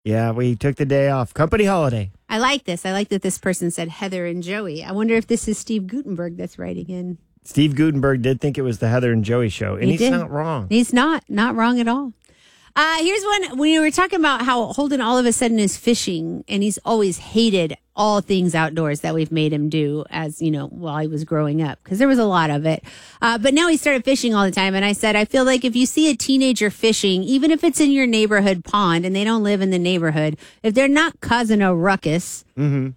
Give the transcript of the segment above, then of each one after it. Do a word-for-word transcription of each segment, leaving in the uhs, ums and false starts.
Yeah, we took the day off. Company holiday. I like this. I like that this person said Heather and Joey. I wonder if this is Steve Gutenberg that's writing in. Steve Gutenberg did think it was the Heather and Joey show, and he he's did. not wrong. He's not. Not wrong at all. Uh, here's one. We were talking about how Holden all of a sudden is fishing, and he's always hated all things outdoors that we've made him do as, you know, while he was growing up, because there was a lot of it. Uh, but now he started fishing all the time. And I said, I feel like if you see a teenager fishing, even if it's in your neighborhood pond and they don't live in the neighborhood, if they're not causing a ruckus, mm-hmm.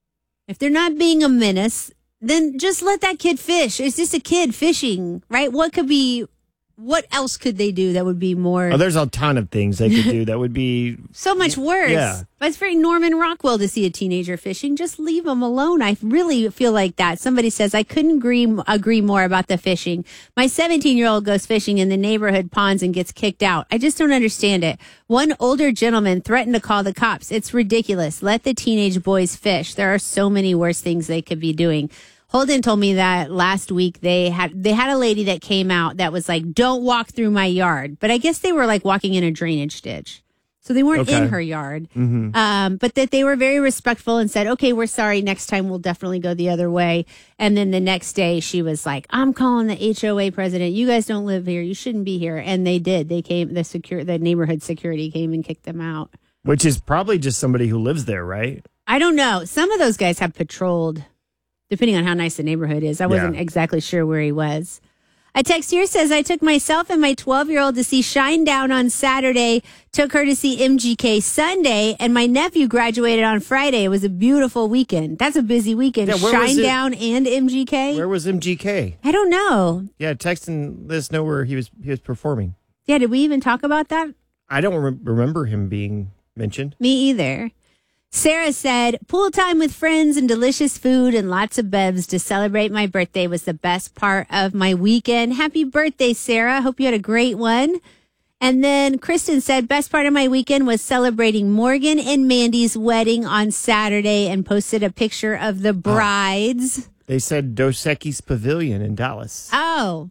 if they're not being a menace, then just let that kid fish. It's just a kid fishing, right? What could be... What else could they do that would be more... Oh, there's a ton of things they could do that would be... so much worse. Yeah. But it's very Norman Rockwell to see a teenager fishing. Just leave them alone. I really feel like that. Somebody says, I couldn't agree, agree more about the fishing. My seventeen-year-old goes fishing in the neighborhood ponds and gets kicked out. I just don't understand it. One older gentleman threatened to call the cops. It's ridiculous. Let the teenage boys fish. There are so many worse things they could be doing. Holden told me that last week they had they had a lady that came out that was like, don't walk through my yard. But I guess they were like walking in a drainage ditch. So they weren't okay. in her yard. Mm-hmm. Um, but that they were very respectful and said, okay, we're sorry. Next time we'll definitely go the other way. And then the next day she was like, I'm calling the H O A president. You guys don't live here. You shouldn't be here. And they did. They came, the secure, the neighborhood security came and kicked them out. Which is probably just somebody who lives there, right? I don't know. Some of those guys have patrolled. Depending on how nice the neighborhood is. I wasn't yeah. exactly sure where he was. A text here says, I took myself and my twelve-year-old to see Shinedown on Saturday, took her to see M G K Sunday, and my nephew graduated on Friday. It was a beautiful weekend. That's a busy weekend. Yeah, Shinedown and M G K? Where was M G K? I don't know. Yeah, text and let us know where he was, he was performing. Yeah, did we even talk about that? I don't re- remember him being mentioned. Me either. Sarah said, pool time with friends and delicious food and lots of bevs to celebrate my birthday was the best part of my weekend. Happy birthday, Sarah. Hope you had a great one. And then Kristen said, best part of my weekend was celebrating Morgan and Mandy's wedding on Saturday, and posted a picture of the brides. Oh, they said Dos Equis Pavilion in Dallas. Oh.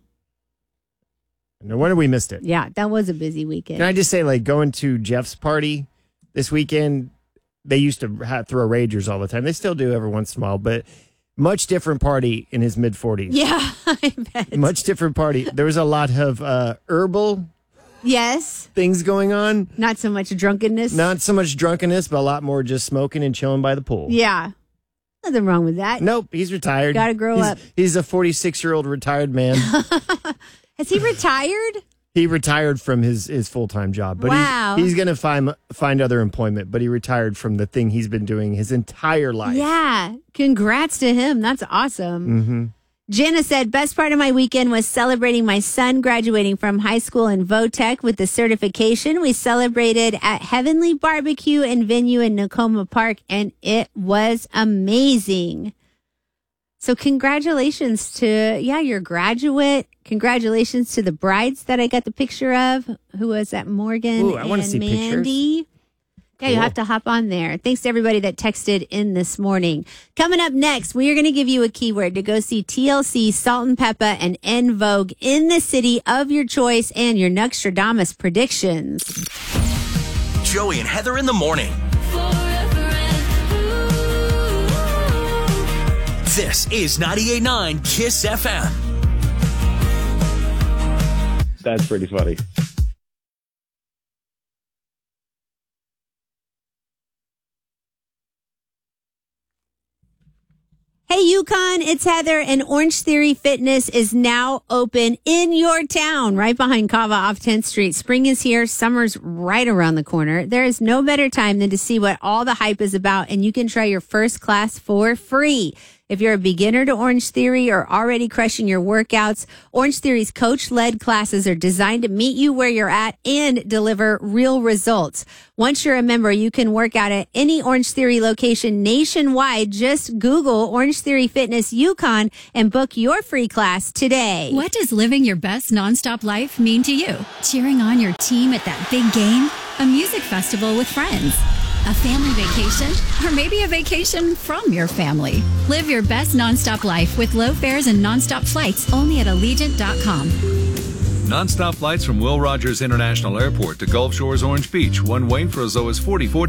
No wonder we missed it. Yeah, that was a busy weekend. Can I just say, like, going to Jeff's party this weekend, they used to have, throw Ragers all the time. They still do every once in a while, but much different party in his mid-forties. Yeah, I bet. Much different party. There was a lot of uh, herbal yes things going on. Not so much drunkenness. Not so much drunkenness, but a lot more just smoking and chilling by the pool. Yeah. Nothing wrong with that. Nope, he's retired. Gotta grow he's, up. He's a forty-six-year-old retired man. Has he retired? He retired from his, his full-time job. But wow. he's, he's going to find find other employment, but he retired from the thing he's been doing his entire life. Yeah. Congrats to him. That's awesome. Mm-hmm. Jana said, best part of my weekend was celebrating my son graduating from high school in Votech with the certification. We celebrated at Heavenly Barbecue and Venue in Nakoma Park, and it was amazing. So congratulations to, yeah, your graduate. Congratulations to the brides that I got the picture of, who was at Morgan Ooh, I and see Mandy. Pictures. Yeah, cool. You'll have to hop on there. Thanks to everybody that texted in this morning. Coming up next, we are going to give you a keyword to go see T L C, Salt and Peppa, and En Vogue in the city of your choice, and your Nostradamus predictions. Joey and Heather in the morning. This is ninety-eight point nine KISS F M. That's pretty funny. Hey, Yukon, it's Heather, and Orange Theory Fitness is now open in your town, right behind Kava off tenth Street. Spring is here. Summer's right around the corner. There is no better time than to see what all the hype is about, and you can try your first class for free. If you're a beginner to Orange Theory or already crushing your workouts, Orange Theory's coach-led classes are designed to meet you where you're at and deliver real results. Once you're a member, you can work out at any Orange Theory location nationwide. Just Google Orange Theory Fitness Yukon and book your free class today. What does living your best nonstop life mean to you? Cheering on your team at that big game? A music festival with friends? A family vacation? Or maybe a vacation from your family? Live your best nonstop life with low fares and nonstop flights only at Allegiant dot com. Nonstop flights from Will Rogers International Airport to Gulf Shores Orange Beach, one way for as low as forty-four